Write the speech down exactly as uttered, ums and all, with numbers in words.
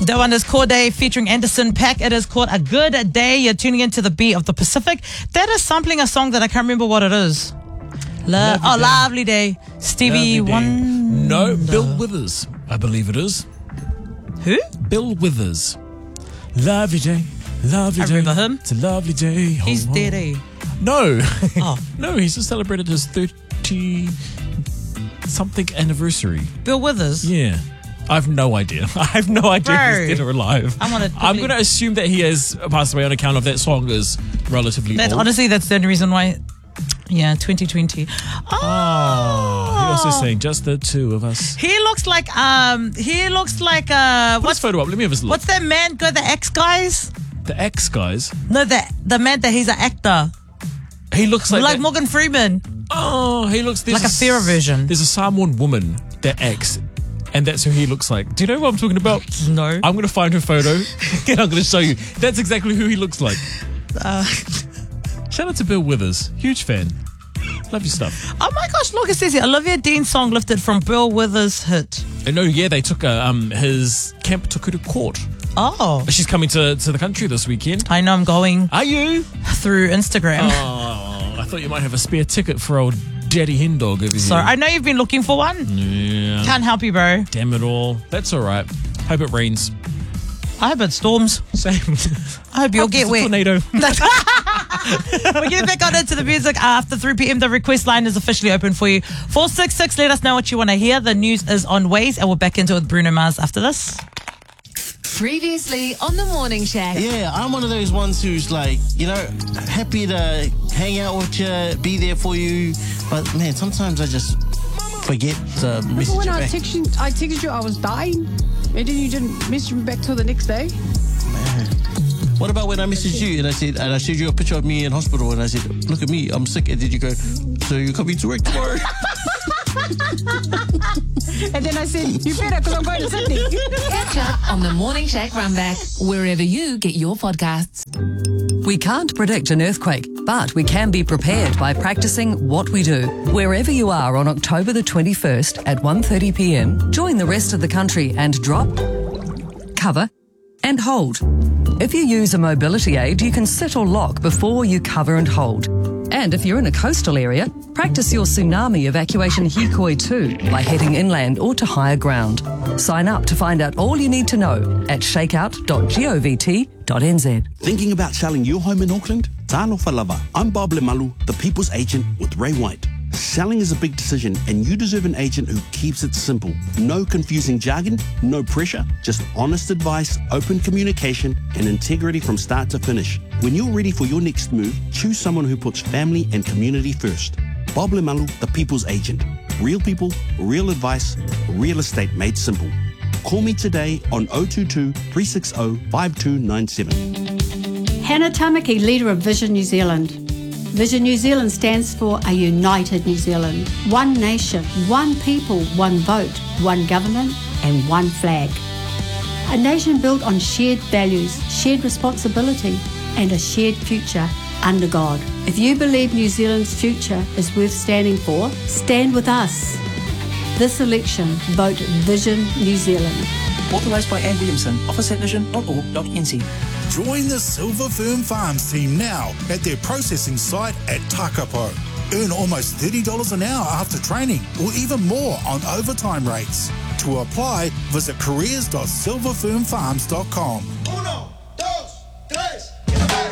That one is Corday featuring Anderson .Paak. It is called A Good Day. You're tuning into the Beat of the Pacific. That is sampling a song that I can't remember what it is. La- Lovely oh, Day. Lovely Day. Stevie Lovely Day. Wonder. No, Bill Withers, I believe it is. Who? Bill Withers. Lovely day, lovely I day. remember him. It's a lovely day. Ho, He's ho. dead, eh? No. Oh. No, he's just celebrated his thirty something anniversary. Bill Withers. Yeah. I have no idea. I have no idea if Bro. he's dead or alive. I'm gonna I'm quickly- going to assume that he has passed away on account of that song is relatively That's, old. honestly, that's the only reason why. Yeah, twenty twenty. Oh. Oh, he also saying just the two of us. He looks like um. He looks like uh. Put his What's photo up. Let me have his look. what's that man? Go the X guys. The X guys? No, the the man that he's an actor, He looks like like that- Morgan Freeman. Oh, he looks there's Like a fairer version. There's a Samoan woman, that X, and that's who he looks like. Do you know what I'm talking about? No. I'm going to find her photo and I'm going to show you. That's exactly who he looks like. Uh, Shout out to Bill Withers. Huge fan. Love your stuff. oh my gosh! Look, it says here Olivia Dean's song lifted from Bill Withers' hit. And no, yeah, they took uh, um his Camp Tukutu court. Oh, She's coming to, to the country this weekend. I know. I'm going Are you? through Instagram. Oh, I thought you might have a spare ticket for old Daddy Hen Dog over here. So I know you've been looking for one. Yeah. Can't help you, bro. Damn it all. That's all right. Hope it rains. I hope it storms. Same. I hope you'll get It's a wet. tornado. We're getting back on into the music after three p.m. The request line is officially open for you. four six six, let us know what you want to hear. The news is on Waze, and we're back into it with Bruno Mars after this. Previously on the Morning Shack. Yeah, I'm one of those ones who's like, you know, happy to hang out with you, be there for you. But man, sometimes I just forget to Remember message when you I back. texted you, I texted you I was dying, and then you didn't message me back till the next day? What about when I messaged you and I said, and I showed you a picture of me in hospital and I said, look at me, I'm sick. And then you go, so you're coming to work tomorrow? And then I said, you better because I'm going to Sydney. Catch up on the Morning Shack Runback, wherever you get your podcasts. We can't predict an earthquake, but we can be prepared by practicing what we do. Wherever you are on October the twenty-first at one thirty p.m, join the rest of the country and drop, cover, and hold. If you use a mobility aid, you can sit or lock before you cover and hold. And if you're in a coastal area, practice your tsunami evacuation hikoi too by heading inland or to higher ground. Sign up to find out all you need to know at shakeout dot govt dot n z. Thinking about selling your home in Auckland? Talofa lava. I'm Bob Lemalu, the People's Agent with Ray White. Selling is a big decision and you deserve an agent who keeps it simple. No confusing jargon, no pressure, just honest advice, open communication and integrity from start to finish. When you're ready for your next move, choose someone who puts family and community first. Bob Lemalu, the People's Agent. Real people, real advice, real estate made simple. Call me today on zero two two, three six zero, five two nine seven. Hannah Tamaki, leader of Vision New Zealand. Vision New Zealand stands for a united New Zealand. One nation, one people, one vote, one government and one flag. A nation built on shared values, shared responsibility and a shared future under God. If you believe New Zealand's future is worth standing for, stand with us. This election, vote Vision New Zealand. Authorised by Anne Williamson. Office at vision dot org dot n z. Join the Silver Fern Farms team now at their processing site at Takapo. Earn almost thirty dollars an hour after training or even more on overtime rates. To apply, visit careers dot silver fern farms dot com.